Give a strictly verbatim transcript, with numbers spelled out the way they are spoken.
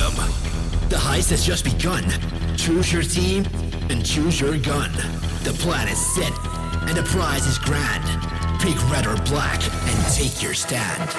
Welcome. The heist has just begun. Choose your team and choose your gun. The plan is set and the prize is grand. Pick red or black and take your stand.